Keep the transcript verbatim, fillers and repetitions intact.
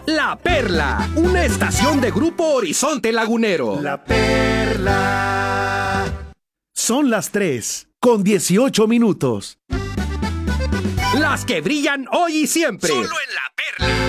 La Perla, una estación de Grupo Horizonte Lagunero. La Perla. Son las tres, con dieciocho minutos. Las que brillan hoy y siempre. Solo en La Perla.